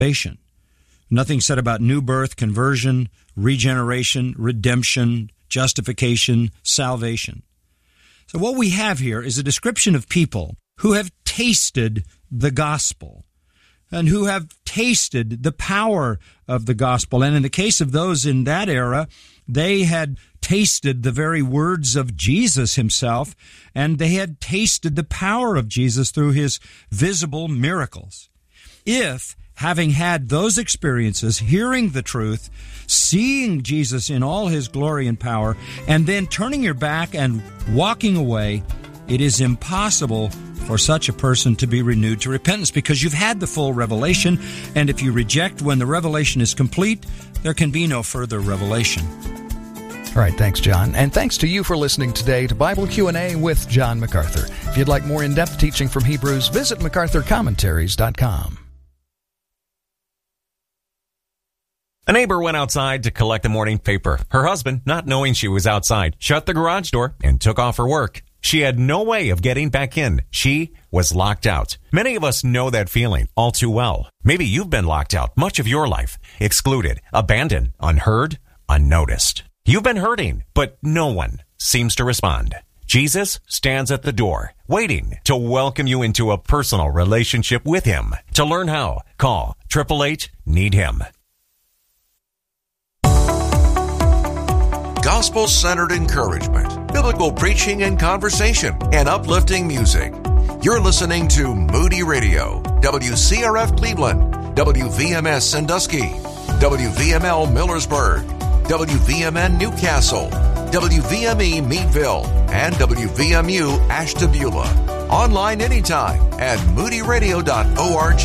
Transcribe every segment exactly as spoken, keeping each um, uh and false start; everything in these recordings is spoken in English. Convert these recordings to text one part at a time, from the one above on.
salvation. Nothing said about new birth, conversion, regeneration, redemption, justification, salvation. So what we have here is a description of people who have tasted the gospel and who have tasted the power of the gospel. And in the case of those in that era, they had tasted the very words of Jesus himself, and they had tasted the power of Jesus through his visible miracles. If, having had those experiences, hearing the truth, seeing Jesus in all his glory and power, and then turning your back and walking away, it is impossible for such a person to be renewed to repentance, because you've had the full revelation, and if you reject when the revelation is complete, there can be no further revelation. All right, thanks, John. And thanks to you for listening today to Bible Q and A with John MacArthur. If you'd like more in-depth teaching from Hebrews, visit macarthur commentaries dot com. A neighbor went outside to collect the morning paper. Her husband, not knowing she was outside, shut the garage door and took off her work. She had no way of getting back in. She was locked out. Many of us know that feeling all too well. Maybe you've been locked out much of your life, excluded, abandoned, unheard, unnoticed. You've been hurting, but no one seems to respond. Jesus stands at the door, waiting to welcome you into a personal relationship with him. To learn how, call eight eight eight, need him. Gospel-centered encouragement, biblical preaching and conversation, and uplifting music. You're listening to Moody Radio, W C R F Cleveland, W V M S Sandusky, W V M L Millersburg, W V M N Newcastle, W V M E Meadville, and W V M U Ashtabula. Online anytime at moody radio dot org.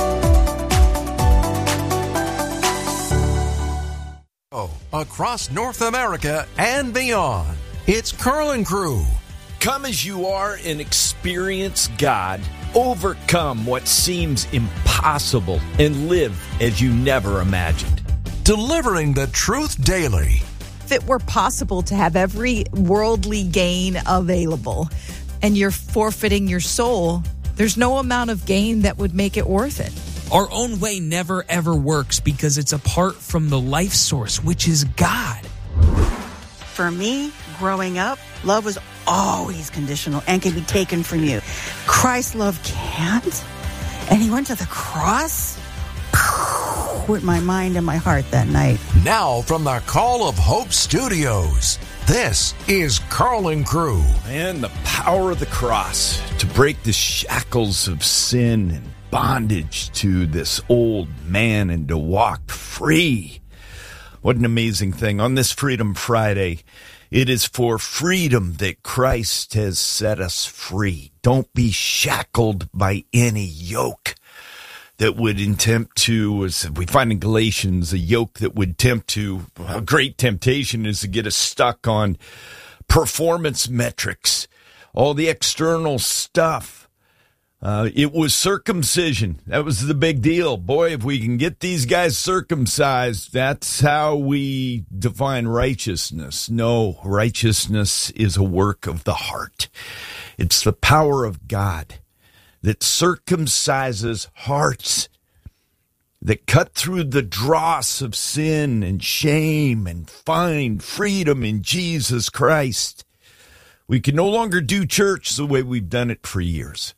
Across North America and beyond, it's Carlin Crew. Come as you are and experience God. Overcome what seems impossible and live as you never imagined. Delivering the truth daily. If it were possible to have every worldly gain available and you're forfeiting your soul, there's no amount of gain that would make it worth it. Our own way never, ever works because it's apart from the life source, which is God. For me, growing up, love was always conditional and can be taken from you. Christ's love can't. And he went to the cross with my mind and my heart that night. Now from the Call of Hope Studios, this is Carlin Crew. And the power of the cross to break the shackles of sin and bondage to this old man and to walk free. What an amazing thing. On this Freedom Friday, it is for freedom that Christ has set us free. Don't be shackled by any yoke that would attempt to, as we find in Galatians, a yoke that would tempt to, a great temptation is to get us stuck on performance metrics, all the external stuff. Uh, it was circumcision. That was the big deal. Boy, if we can get these guys circumcised, that's how we define righteousness. No, righteousness is a work of the heart. It's the power of God that circumcises hearts, that cut through the dross of sin and shame and find freedom in Jesus Christ. We can no longer do church the way we've done it for years.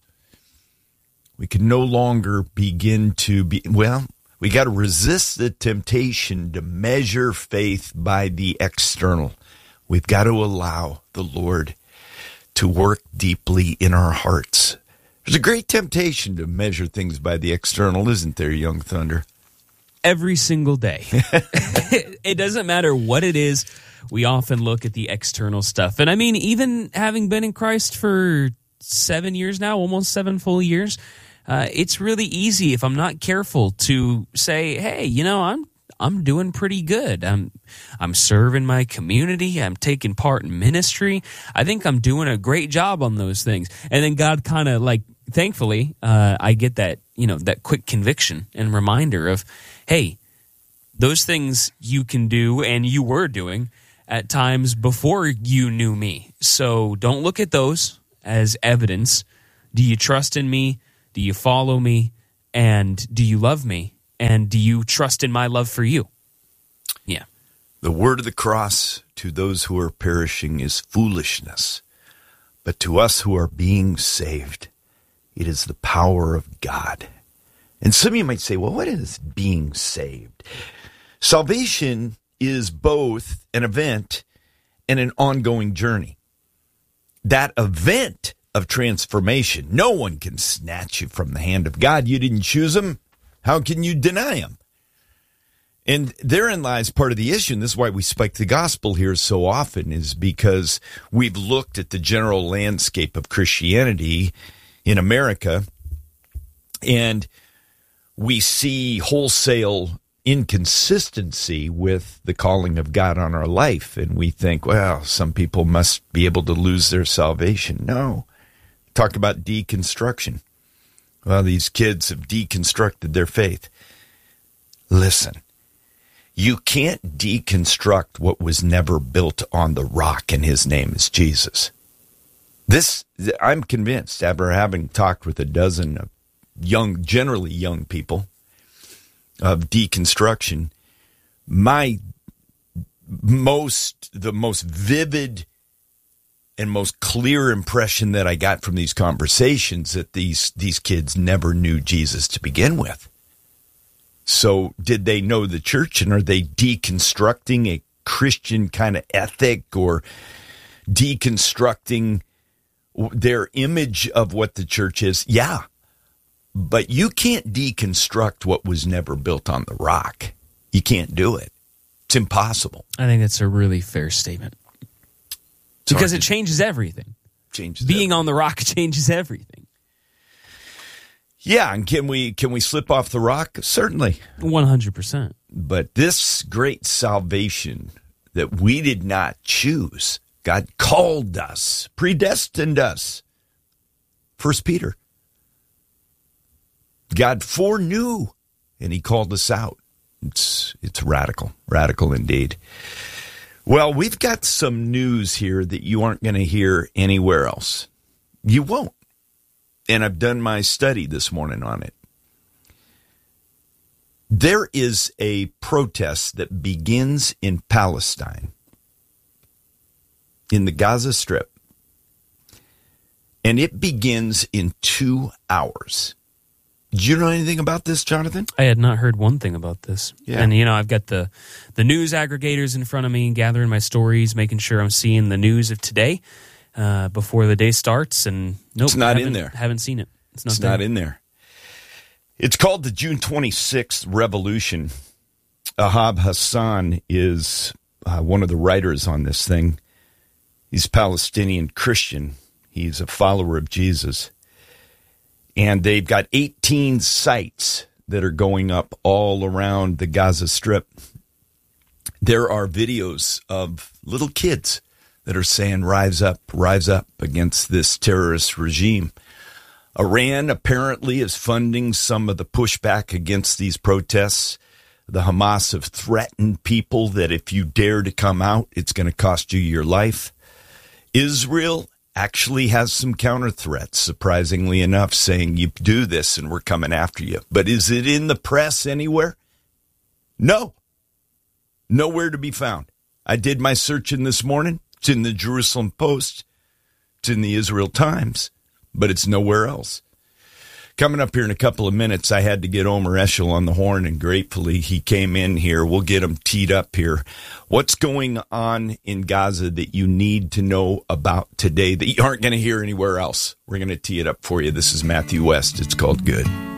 We can no longer begin to be, well, we got to resist the temptation to measure faith by the external. We've got to allow the Lord to work deeply in our hearts. There's a great temptation to measure things by the external, isn't there, Young Thunder? Every single day. It doesn't matter what it is. We often look at the external stuff. And I mean, even having been in Christ for seven years now, almost seven full years, Uh, it's really easy, if I'm not careful, to say, hey, you know, I'm I'm doing pretty good. I'm I'm serving my community. I'm taking part in ministry. I think I'm doing a great job on those things. And then God kind of like, thankfully, uh, I get that, you know, that quick conviction and reminder of, hey, those things you can do and you were doing at times before you knew me. So don't look at those as evidence. Do you trust in me? Do you follow me? And do you love me? And do you trust in my love for you? Yeah. The word of the cross to those who are perishing is foolishness, but to us who are being saved, it is the power of God. And some of you might say, well, what is being saved? Salvation is both an event and an ongoing journey. That event of transformation, no one can snatch you from the hand of God. You didn't choose him. How can you deny him? And therein lies part of the issue, and this is why we spike the gospel here so often, is because we've looked at the general landscape of Christianity in America, and we see wholesale inconsistency with the calling of God on our life, and we think, well, some people must be able to lose their salvation. No. Talk about deconstruction. Well, these kids have deconstructed their faith. Listen. You can't deconstruct what was never built on the rock, and his name is Jesus. This, I'm convinced, after having talked with a dozen of young, generally young people, of deconstruction, my most, the most vivid and most clear impression that I got from these conversations that these, these kids never knew Jesus to begin with. So did they know the church, and are they deconstructing a Christian kind of ethic or deconstructing their image of what the church is? Yeah, but you can't deconstruct what was never built on the rock. You can't do it. It's impossible. I think it's a really fair statement. It's because it changes everything. Changes Being everything. on the rock changes everything. Yeah, and can we can we slip off the rock? Certainly. one hundred percent. But this great salvation that we did not choose, God called us, predestined us. First Peter. God foreknew, and he called us out. It's it's radical, radical indeed. Well, we've got some news here that you aren't going to hear anywhere else. You won't. And I've done my study this morning on it. There is a protest that begins in Palestine, in the Gaza Strip, and it begins in two hours. Did you know anything about this, Jonathan? I had not heard one thing about this. Yeah. And, you know, I've got the, the news aggregators in front of me, gathering my stories, making sure I'm seeing the news of today. Uh, before the day starts, and nope, it's not in haven't- there. Haven't seen it. It's not, It's there. not in there. It's called the June twenty-sixth Revolution. Ahab Hassan is uh, one of the writers on this thing. He's Palestinian Christian. He's a follower of Jesus. And they've got eighteen sites that are going up all around the Gaza Strip. There are videos of little kids that are saying, rise up, rise up against this terrorist regime. Iran apparently is funding some of the pushback against these protests. The Hamas have threatened people that if you dare to come out, it's going to cost you your life. Israel actually has some counter threats, surprisingly enough, saying you do this and we're coming after you. But is it in the press anywhere? No. Nowhere to be found. I did my searching this morning. It's in the Jerusalem Post. It's in the Israel Times. But it's nowhere else. Coming up here in a couple of minutes, I had to get Omer Eshel on the horn, and gratefully he came in here. We'll get him teed up here. What's going on in Gaza that you need to know about today that you aren't going to hear anywhere else? We're going to tee it up for you. This is Matthew West. It's called Good.